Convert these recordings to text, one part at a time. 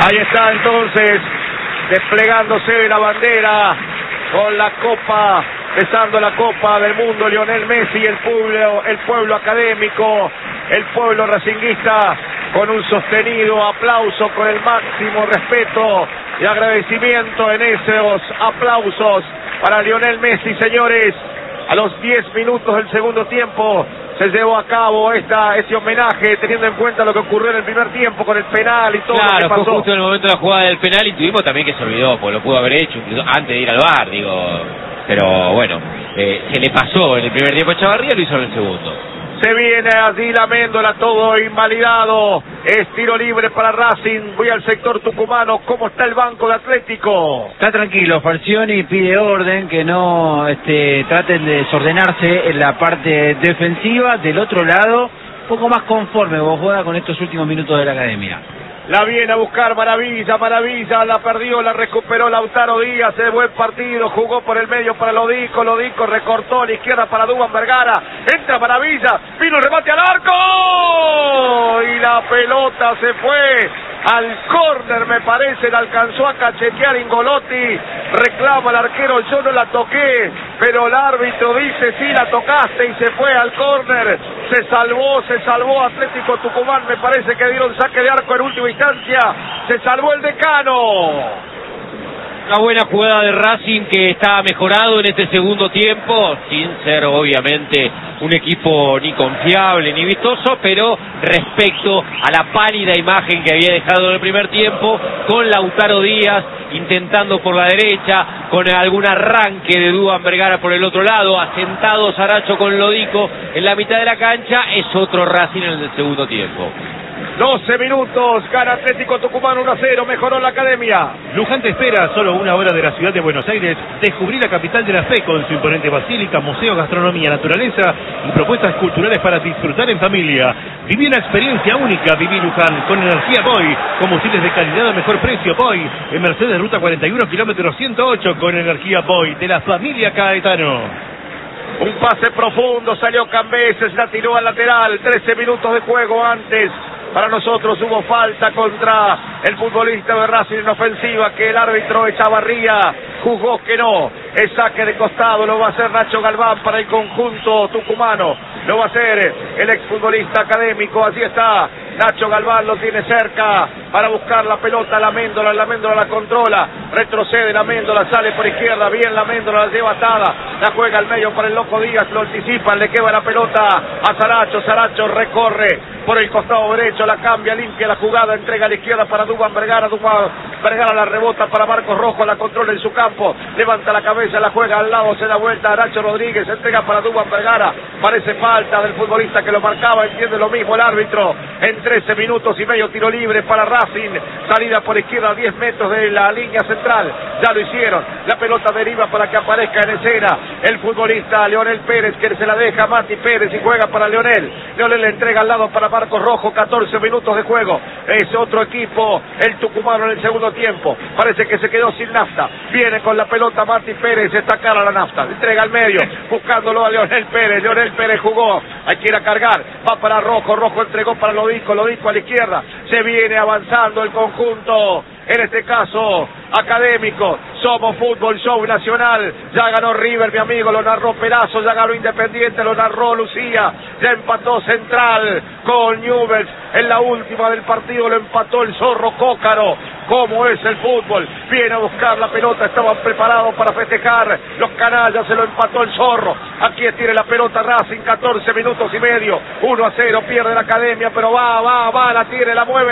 Ahí está entonces, desplegándose la bandera con la copa, besando la Copa del Mundo, Lionel Messi, el pueblo académico, el pueblo racinguista, con un sostenido aplauso, con el máximo respeto y agradecimiento en esos aplausos para Lionel Messi, señores. A los 10 minutos del segundo tiempo se llevó a cabo ese homenaje, teniendo en cuenta lo que ocurrió en el primer tiempo con el penal y todo lo que pasó. Fue justo en el momento de la jugada del penal y tuvimos también que se olvidó, porque lo pudo haber hecho incluso antes de ir al VAR, pero bueno, se le pasó en el primer tiempo a Chavarría, lo hizo en el segundo. Se viene allí la Méndola, todo invalidado. Es tiro libre para Racing. Voy al sector tucumano. ¿Cómo está el banco de Atlético? Está tranquilo. Falcioni pide orden, que no traten de desordenarse en la parte defensiva. Del otro lado, un poco más conforme vos juega con estos últimos minutos de la academia. La viene a buscar Maravilla, la perdió, la recuperó Lautaro Díaz, de buen partido, jugó por el medio para Lodico recortó a la izquierda para Duván Vergara, entra Maravilla, vino el remate al arco, y la pelota se fue al córner, me parece, la alcanzó a cachetear Ingolotti, reclama el arquero, yo no la toqué, pero el árbitro dice, sí la tocaste, y se fue al córner, se salvó Atlético Tucumán, me parece que dieron saque de arco en última instancia, se salvó el decano. Una buena jugada de Racing que está mejorado en este segundo tiempo, sin ser obviamente un equipo ni confiable ni vistoso, pero respecto a la pálida imagen que había dejado en el primer tiempo, con Lautaro Díaz intentando por la derecha, con algún arranque de Duván Vergara por el otro lado, asentado Saracho con Lodico en la mitad de la cancha, es otro Racing en el segundo tiempo. 12 minutos, gana Atlético Tucumán 1-0, mejoró la academia. Luján te espera, solo una hora de la ciudad de Buenos Aires. Descubrí la capital de la fe con su imponente basílica, museo, gastronomía, naturaleza y propuestas culturales para disfrutar en familia. Viví una experiencia única, viví Luján con energía Boy, combustibles de calidad a mejor precio Boy, en Mercedes Ruta 41, kilómetro 108, con energía Boy, de la familia Caetano. Un pase profundo, salió Cambeses, la tiró al lateral, 13 minutos de juego antes. Para nosotros hubo falta contra el futbolista de Racing en ofensiva, que el árbitro Echavarría juzgó que no. El saque de costado lo va a hacer Nacho Galván para el conjunto tucumano. Lo va a hacer el exfutbolista académico. Así está, Nacho Galván lo tiene cerca para buscar la pelota. La Méndola la controla. Retrocede la Méndola, sale por izquierda. Bien la Méndola, la lleva atada. La juega al medio para el Loco Díaz. Lo anticipan, le queda la pelota a Saracho. Saracho recorre por el costado derecho, la cambia, limpia la jugada, entrega a la izquierda para Duván Vergara. Duván Vergara la rebota para Marcos Rojo, la controla en su campo. Levanta la cabeza, la juega al lado, se da vuelta a Nacho Rodríguez. Entrega para Duván Vergara. Parece falta del futbolista que lo marcaba. Entiende lo mismo el árbitro. En 13 minutos y medio, tiro libre para Racing. Salida por izquierda a 10 metros de la línea central. Ya lo hicieron. La pelota deriva para que aparezca en escena el futbolista Leonel Pérez, que se la deja a Mati Pérez y juega para Leonel. Leonel le entrega al lado para Marcos Rojo. 14 minutos de juego. Es otro equipo, el tucumano en el segundo tiempo. Parece que se quedó sin nafta. Viene con la pelota Mati Pérez. Está cara la nafta. Entrega al medio, buscándolo a Leonel Pérez. Leonel Pérez jugó. Hay que ir a cargar. Va para Rojo. Rojo entregó para Lodico a la izquierda. Se viene avanzando el conjunto, en este caso académico. Somos Fútbol Show Nacional. Ya ganó River, mi amigo, lo narró Perazo. Ya ganó Independiente, lo narró Lucía. Ya empató Central con Newell's. En la última del partido lo empató el Zorro Cócaro. ¿Cómo es el fútbol? Viene a buscar la pelota, estaban preparados para festejar. Los canallas, se lo empató el Zorro. Aquí tiene la pelota Racing, 14 minutos y medio. 1-0, pierde la academia, pero va, la tiene, la mueve.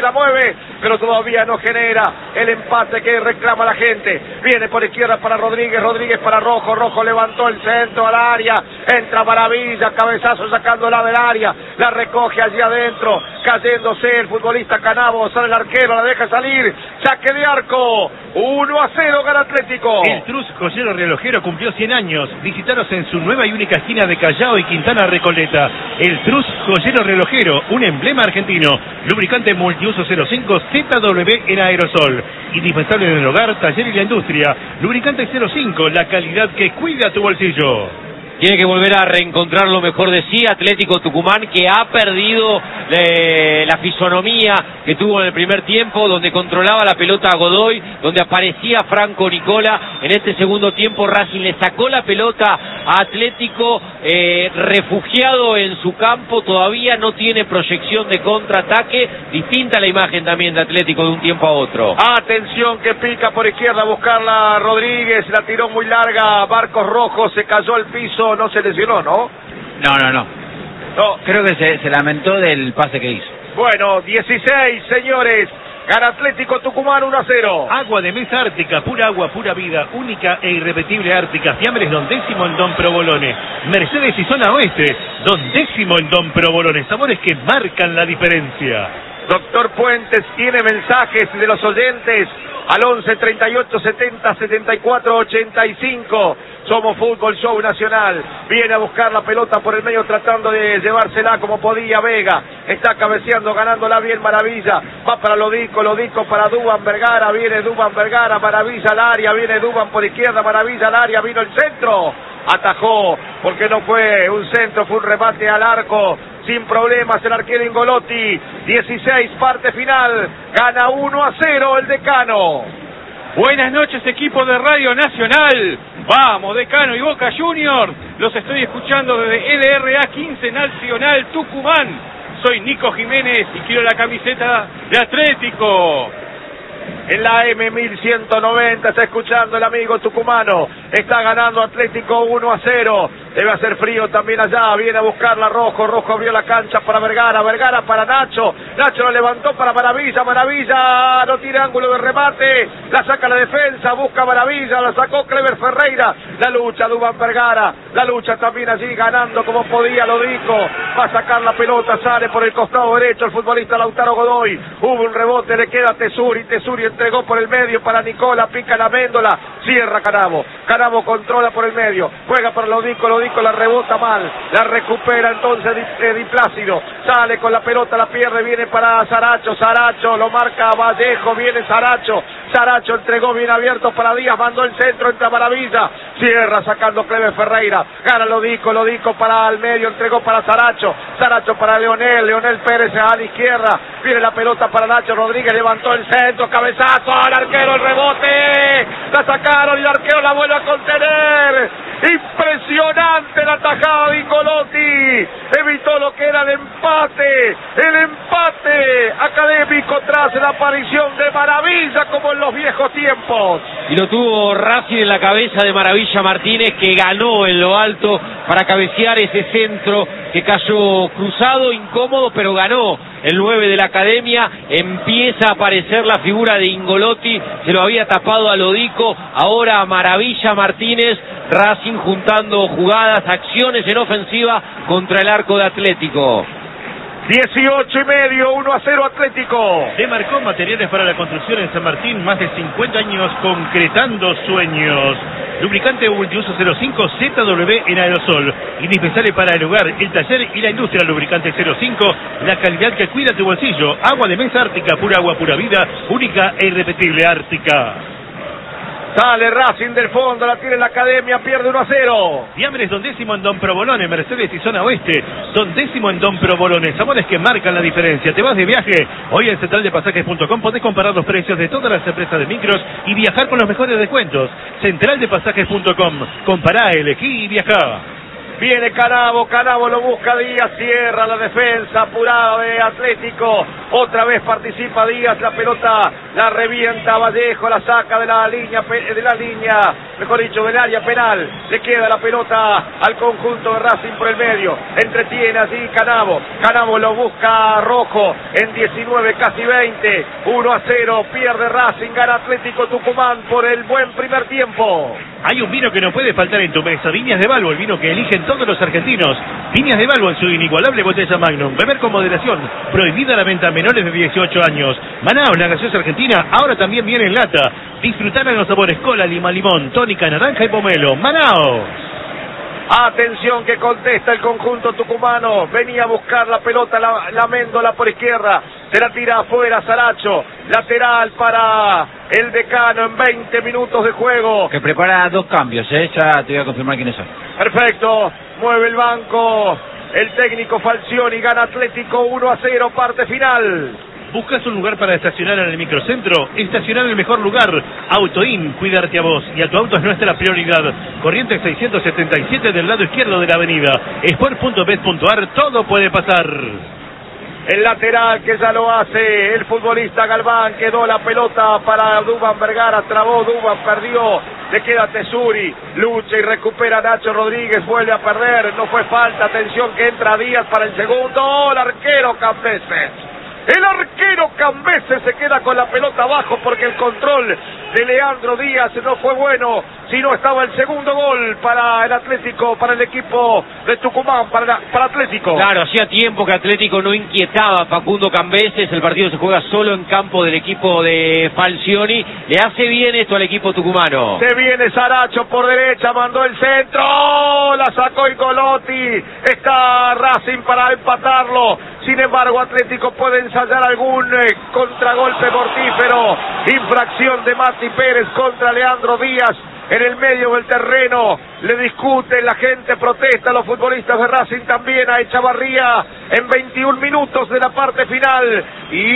Pero todavía no genera el empate que reclama la gente. Viene por izquierda para Rodríguez para Rojo. Rojo levantó el centro al área. Entra Maravilla, cabezazo sacándola del área. La recoge allí adentro, cayéndose el futbolista Canabo. Sale el arquero, la deja salir. Saque de arco. 1-0 gana Atlético. El Trus Joyero Relojero cumplió 100 años. Visítanos en su nueva y única esquina de Callao y Quintana Recoleta. El Trus Joyero Relojero, un emblema argentino. Lubricante multiuso 05 ZW en aerosol. Indispensable en el hogar, taller y la industria. Lubricante 05, la calidad que cuida tu bolsillo. tiene que volver a reencontrar lo mejor de sí. Atlético Tucumán, que ha perdido la fisonomía que tuvo en el primer tiempo, donde controlaba la pelota a Godoy, donde aparecía Franco Nicola. En este segundo tiempo Racing le sacó la pelota a Atlético, refugiado en su campo, todavía no tiene proyección de contraataque. Distinta la imagen también de Atlético de un tiempo a otro. Atención que pica por izquierda a buscarla Rodríguez, la tiró muy larga, Barcos Rojo, se cayó al piso, no se lesionó, ¿no? No, creo que se lamentó del pase que hizo. Bueno, 16, señores. Gana Atlético Tucumán 1-0. Agua de mesa Ártica, pura agua, pura vida, única e irrepetible Ártica. Fiambres Don Décimo en Don Provolone. Mercedes y Zona Oeste, Don Décimo en Don Provolone. Sabores que marcan la diferencia. Doctor Puentes tiene mensajes de los oyentes al 11 38 70 74 85. Somos Fútbol Show Nacional. Viene a buscar la pelota por el medio tratando de llevársela como podía Vega. Está cabeceando, ganándola bien Maravilla. Va para Lodico para Dúban Vergara. Viene Dúban Vergara, Maravilla al área. Viene Dúban por izquierda, Maravilla al área. Vino el centro. Atajó, porque no fue un centro, fue un remate al arco. Sin problemas el arquero Ingolotti. 16, parte final. Gana 1-0 el Decano. Buenas noches, equipo de Radio Nacional. Vamos, Decano y Boca Juniors. Los estoy escuchando desde LRA 15 Nacional Tucumán. Soy Nico Jiménez y quiero la camiseta de Atlético. En la M1190 está escuchando el amigo tucumano. Está ganando Atlético 1-0. Debe hacer frío también allá. Viene a buscarla Rojo. Rojo abrió la cancha para Vergara. Vergara para Nacho. Nacho lo levantó para Maravilla. Maravilla no tiene ángulo de remate. La saca la defensa. Busca Maravilla. La sacó Clever Ferreira. La lucha Dúban Vergara. La lucha también allí ganando como podía Lodico. Va a sacar la pelota. Sale por el costado derecho el futbolista Lautaro Godoy. Hubo un rebote. Le queda Tesuri. Tesuri entregó por el medio para Nicola. Pica la Méndola. Cierra Canavo. Canavo controla por el medio. Juega para Lodico. Lodico la rebota mal, la recupera entonces Di Plácido, sale con la pelota, la pierde, viene para Saracho, Saracho lo marca Vallejo, viene Saracho, Saracho entregó bien abierto para Díaz, mandó el centro, entra Maravilla, cierra sacando Clever Ferreira, gana Lodico, Lodico para el medio, entregó para Saracho, Saracho para Leonel, Leonel Pérez a la izquierda, viene la pelota para Nacho Rodríguez, levantó el centro, cabezazo, al arquero el rebote, la sacaron y el arquero la vuelve a contener. Impresionante la tajada de Ingolotti, evitó lo que era el empate académico tras la aparición de Maravilla como en los viejos tiempos. Y lo tuvo Racing en la cabeza de Maravilla Martínez, que ganó en lo alto para cabecear ese centro que cayó cruzado, incómodo, pero ganó el 9 de la Academia. Empieza a aparecer la figura de Ingolotti, se lo había tapado a Lodico, ahora Maravilla Martínez. Racing juntando jugadas, acciones en ofensiva contra el arco de Atlético. 18,5, 1-0 Atlético. Demarcó materiales para la construcción en San Martín, más de 50 años concretando sueños. Lubricante multiuso 05 ZW en aerosol, indispensable para el hogar, el taller y la industria. Lubricante 05, la calidad que cuida tu bolsillo. Agua de mesa Ártica, pura agua, pura vida, única e irrepetible Ártica. Sale Racing del fondo, la tiene la Academia, pierde 1-0. Fiambres Don Décimo en Don Provolone, Mercedes y Zona Oeste, Don Décimo en Don Provolone, sabores que marcan la diferencia. ¿Te vas de viaje? Hoy en centraldepasajes.com podés comparar los precios de todas las empresas de micros y viajar con los mejores descuentos. Centraldepasajes.com, compará, elegí y viajá. Viene Canavo, Canavo lo busca Díaz, cierra la defensa apurada de Atlético, otra vez participa Díaz, la pelota la revienta Vallejo, la saca de la línea, mejor dicho, del área penal, le queda la pelota al conjunto de Racing por el medio, entretiene así Canavo, Canavo lo busca Rojo, en 19, casi 20, 1-0, pierde Racing, gana Atlético Tucumán por el buen primer tiempo. Hay un vino que no puede faltar en tu mesa, Viñas de Balbo, el vino que eligen todos los argentinos. Viñas de Balbo en su inigualable botella Magnum. Beber con moderación, prohibida la venta a menores de 18 años. Manaos, la gaseosa argentina, ahora también viene en lata. Disfrutar de los sabores cola, lima, limón, tónica, naranja y pomelo. Manaos. Atención que contesta el conjunto tucumano, venía a buscar la pelota, la Méndola por izquierda, se la tira afuera Saracho, lateral para el Decano en 20 minutos de juego. Que prepara dos cambios, ya te voy a confirmar quiénes son. Perfecto, mueve el banco el técnico Falcioni, gana Atlético 1-0, parte final. ¿Buscas un lugar para estacionar en el microcentro? Estacionar en el mejor lugar. Autoin, cuidarte a vos y a tu auto es nuestra prioridad. Corrientes 677 del lado izquierdo de la avenida. Sport.bet.ar, todo puede pasar. El lateral que ya lo hace el futbolista Galván, quedó la pelota para Duván Vergara, trabó Duván, perdió, le queda Tesuri, lucha y recupera Nacho Rodríguez, vuelve a perder, no fue falta, atención que entra Díaz para el segundo, el arquero Cambeses. El arquero Cambeses se queda con la pelota abajo porque el control de Leandro Díaz no fue bueno, sino estaba el segundo gol para el Atlético, para el equipo de Tucumán, para Atlético. Claro, hacía tiempo que Atlético no inquietaba a Facundo Cambeses, el partido se juega solo en campo del equipo de Falcioni, le hace bien esto al equipo tucumano. Se viene Saracho por derecha, mandó el centro, la sacó Ingolotti, está Racing para empatarlo, sin embargo Atlético puede ensayar algún contragolpe mortífero, infracción de Mati Pérez contra Leandro Díaz. En el medio del terreno le discuten, la gente protesta, los futbolistas de Racing también a Echavarría en 21 minutos de la parte final.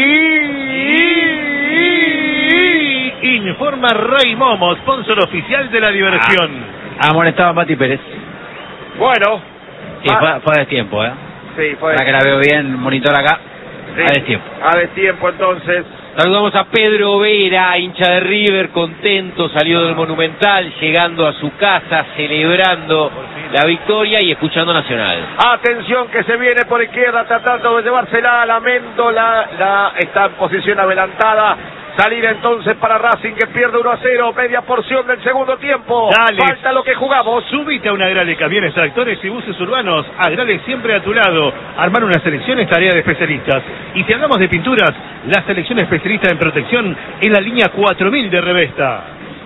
Informa Rey Momo, sponsor oficial de la diversión. Amonestaba a Mati Pérez. Bueno. Sí, fue a destiempo, Sí, fue. Para que la veo bien, monitor acá. Sí, a destiempo. A destiempo entonces. Saludamos a Pedro Vera, hincha de River, contento, salió del Monumental, llegando a su casa, celebrando la victoria y escuchando Nacional. Atención que se viene por izquierda, tratando de llevársela a Lamento, está en posición adelantada. Salir entonces para Racing que pierde 1-0, media porción del segundo tiempo. Dale. Falta lo que jugamos. Subite a una Agrale, camiones, tractores y buses urbanos. Agrale siempre a tu lado. Armar una selección es tarea de especialistas. Y si hablamos de pinturas, la selección especialista en protección es la línea 4000 de Revesta.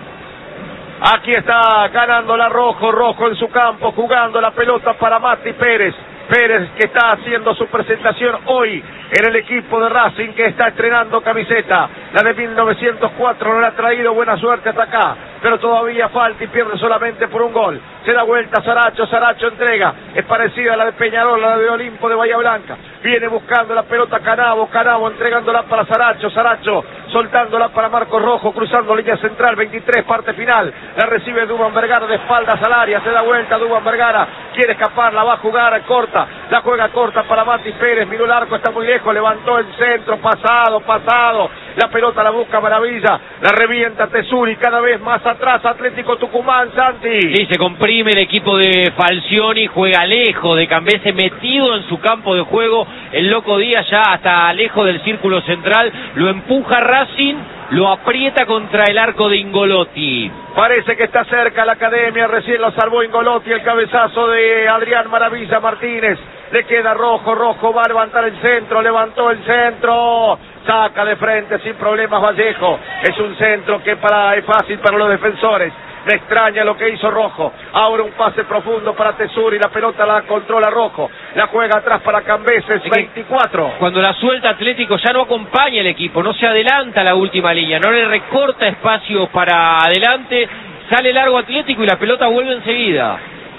Aquí está ganando la Rojo en su campo, jugando la pelota para Mati Pérez. Pérez que está haciendo su presentación hoy en el equipo de Racing que está estrenando camiseta. La de 1904 no le ha traído buena suerte hasta acá, pero todavía falta y pierde solamente por un gol. Se da vuelta Saracho entrega, es parecida a la de Peñarol, la de Olimpo de Bahía Blanca. Viene buscando la pelota Canavo entregándola para Saracho soltándola para Marcos Rojo, cruzando línea central, 23, parte final. La recibe Duván Vergara de espaldas al área, se da vuelta Duván Vergara, quiere escapar, la va a jugar corta, la juega corta para Mati Pérez, miró el arco, está muy lejos, levantó el centro, pasado, la pelota la busca Maravilla, la revienta Tesuri, cada vez más atrás Atlético Tucumán, Santi. Sí, se comprime el equipo de Falcioni, juega lejos de Cambeses, metido en su campo de juego, el Loco Díaz ya hasta lejos del círculo central, lo empuja Racing, lo aprieta contra el arco de Ingolotti. Parece que está cerca la academia, recién lo salvó Ingolotti, el cabezazo de Adrián Maravilla Martínez. Le queda Rojo, va a levantar el centro, levantó el centro, saca de frente sin problemas Vallejo. Es un centro que es fácil para los defensores. Me extraña lo que hizo Rojo. Ahora un pase profundo para Tesuri, la pelota la controla Rojo. La juega atrás para Cambeses, 24. Cuando la suelta Atlético ya no acompaña el equipo, no se adelanta a la última línea, no le recorta espacio para adelante, sale largo Atlético y la pelota vuelve enseguida.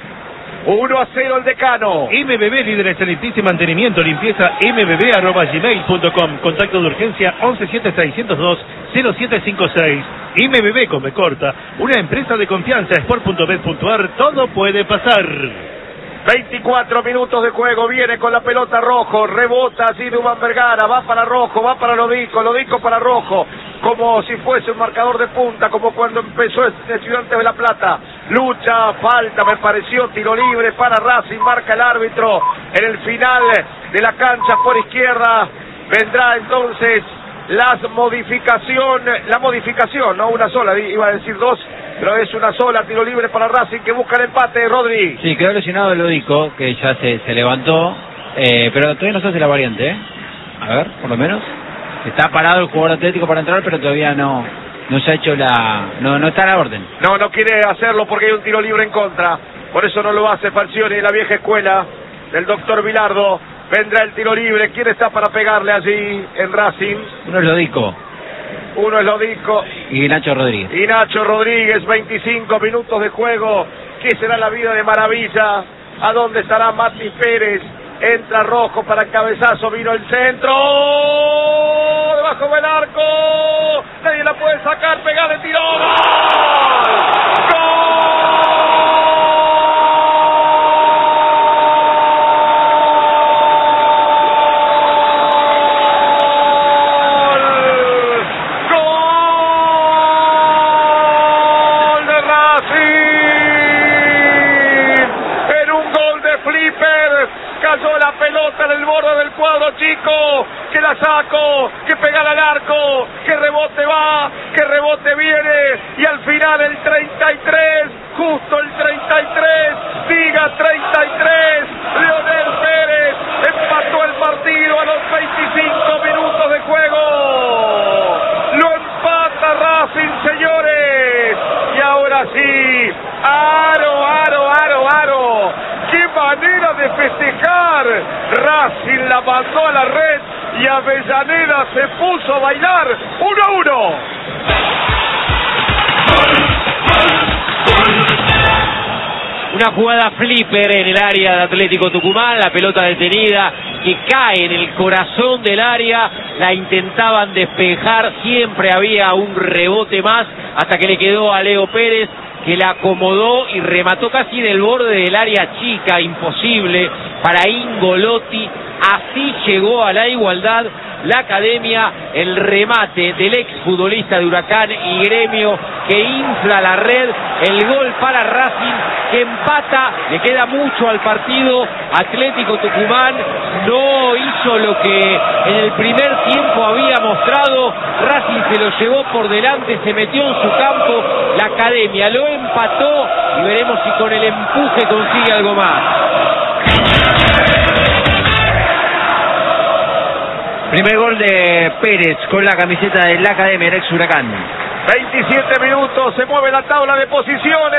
1-0 el Decano. MBB, líderes en limpieza y mantenimiento, limpieza mbb@gmail.com. Contacto de urgencia 1176020756. MBB con B corta, una empresa de confianza, sport.bet.ar, todo puede pasar. 24 minutos de juego, viene con la pelota Rojo, rebota así Duván Vergara, va para Rojo, va para Lodico para Rojo, como si fuese un marcador de punta, como cuando empezó el Estudiantes de La Plata. Lucha, falta, me pareció, tiro libre para Racing, marca el árbitro en el final de la cancha por izquierda. Vendrá entonces la modificación, no una sola, iba a decir dos, pero es una sola, tiro libre para Racing que busca el empate, Rodri. Sí, quedó lesionado el Lodico, que ya se levantó, pero todavía no se hace la variante, A ver, por lo menos. Está parado el jugador Atlético para entrar, pero todavía no se ha hecho no está a la orden. No quiere hacerlo porque hay un tiro libre en contra, por eso no lo hace Falcioni, la vieja escuela del doctor Bilardo. Vendrá el tiro libre, ¿quién está para pegarle allí en Racing? Uno es Lodico. Y Nacho Rodríguez. 25 minutos de juego. ¿Qué será la vida de Maravilla? ¿A dónde estará Mati Pérez? Entra Rojo para el cabezazo, vino el centro, debajo del arco, nadie la puede sacar, pegada, tiró, ¡gol! ¡Gol de Racing! En un gol de flipper, cayó la pelota en el borde del cuadro chico, que la saco, que pega al arco, que rebote va, que rebote viene, y al final el 33, justo el 33, diga 33, Leonel Pérez empató el partido a los 25 minutos de juego. Lo empata Racing, señores, y ahora sí, aro, aro, aro, aro. ¡Qué manera de festejar! Racing la mandó a la red y Avellaneda se puso a bailar. 1-1. Una jugada flipper en el área de Atlético Tucumán, la pelota detenida que cae en el corazón del área, la intentaban despejar, siempre había un rebote más hasta que le quedó a Leo Pérez, que la acomodó y remató casi del borde del área chica, imposible para Ingolotti. Así llegó a la igualdad la Academia, el remate del exfutbolista de Huracán y Gremio que infla la red, el gol para Racing que empata, le queda mucho al partido. Atlético Tucumán no hizo lo que en el primer tiempo había mostrado, Racing se lo llevó por delante, se metió en su campo, la Academia lo empató y veremos si con el empuje consigue algo más. Primer gol de Pérez con la camiseta de la Academia, el ex Huracán. 27 minutos, se mueve la tabla de posiciones.